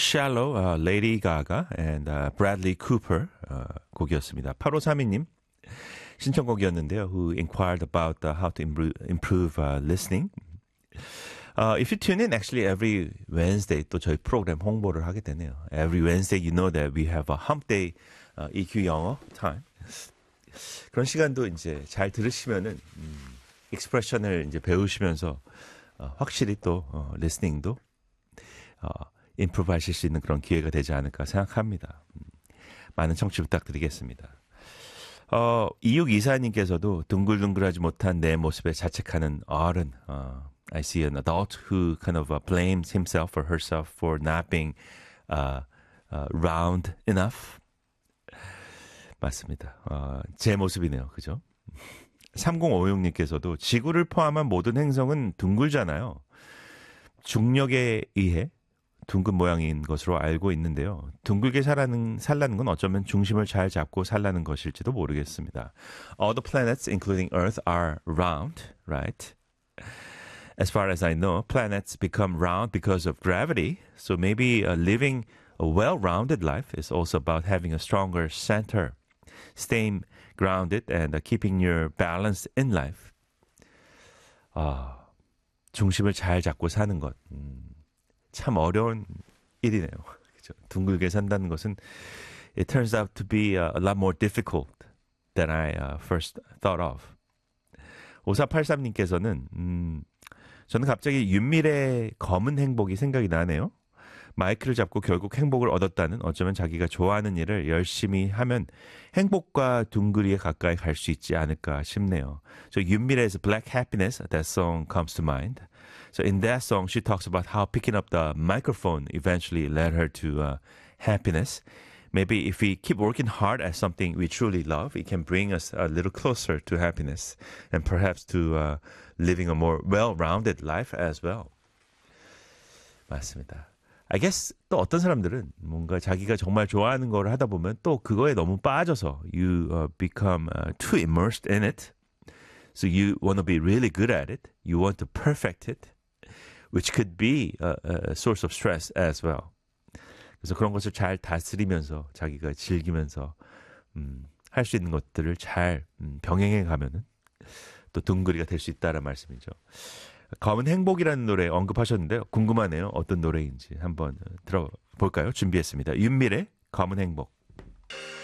Shallow, Lady Gaga and Bradley Cooper 곡이었습니다. 8532님 신청곡이었는데요. Who inquired about how to improve listening. If you tune in, actually every Wednesday 또 저희 프로그램 홍보를 하게 되네요. Every Wednesday you know that we have a hump day EQ 영어 time. 그런 시간도 이제 잘 들으시면은 익스프레션을 이제 배우시면서 확실히 또 리스닝도 임프루브 하실 수 있는 그런 기회가 되지 않을까 생각합니다. 많은 청취 부탁드리겠습니다. 2624님께서도 둥글둥글하지 못한 내 모습에 자책하는 어른. I see an adult who kind of blames himself or herself for not being round enough. 맞습니다. 제 모습이네요. 그죠? 3056님께서도 지구를 포함한 모든 행성은 둥글잖아요. 중력에 의해 둥근 모양인 것으로 알고 있는데요. 둥글게 살라는 건 어쩌면 중심을 잘 잡고 살라는 것일지도 모르겠습니다. All the planets, including Earth, are round, right? As far as I know, planets become round because of gravity. So maybe living a well-rounded life is also about having a stronger center, staying grounded and keeping your balance in life. 중심을 잘 잡고 사는 것. 참 어려운 일이네요. 그렇죠? 둥글게 산다는 것은 it turns out to be a lot more difficult than I first thought of. 5483님께서는 저는 갑자기 윤미래의 검은 행복이 생각이 나네요. 마이크를 잡고 결국 행복을 얻었다는 어쩌면 자기가 좋아하는 일을 열심히 하면 행복과 둥그리에 가까이 갈 수 있지 않을까 싶네요. So 윤미래's Black Happiness, that song comes to mind. So in that song, she talks about how picking up the microphone eventually led her to happiness. Maybe if we keep working hard at something we truly love, it can bring us a little closer to happiness and perhaps to living a more well-rounded life as well. 맞습니다. I guess 또 어떤 사람들은 뭔가 자기가 정말 좋아하는 걸 하다 보면 또 그거에 너무 빠져서 you become too immersed in it. So you want to be really good at it. You want to perfect it, which could be a source of stress as well. 그래서 그런 것을 잘 다스리면서 자기가 즐기면서 할 수 있는 것들을 잘 병행해 가면은 또 둥그리가 될 수 있다는 말씀이죠. 검은 행복이라는 노래 언급하셨는데요. 궁금하네요. 어떤 노래인지 한번 들어볼까요? 준비했습니다. 윤미래 검은 행복.